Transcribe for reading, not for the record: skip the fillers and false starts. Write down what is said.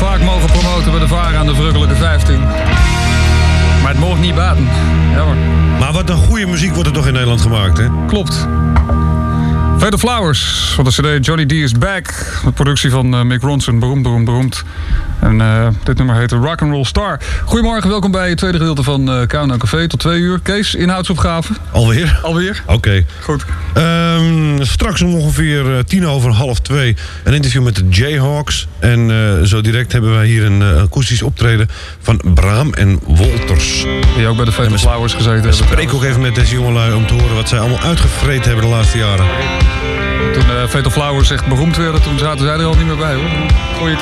vaak mogen promoten bij de VARA aan de verrukkelijke 15. Maar het mocht niet baten. Jammer. Maar wat een goede muziek wordt er toch in Nederland gemaakt, hè? Klopt. Fatal Flowers van de cd Johnny D is Back. De productie van Mick Ronson, beroemd. En dit nummer heet Rock'n'Roll Star. Goedemorgen, welkom bij het tweede gedeelte van Countdown Café. Tot 2 uur. Kees, inhoudsopgave. Alweer? Oké. Goed. Straks om ongeveer 1:50 een interview met de Jayhawks. En zo direct hebben wij hier een akoestisch optreden van Braam en Wolters. Die ook bij de Fatal Flowers gezeten hebben. Spreek ook even met deze jongelui om te horen wat zij allemaal uitgevreten hebben de laatste jaren. Toen Fatal Flowers echt beroemd werden, toen zaten zij er al niet meer bij, hoor. Goeie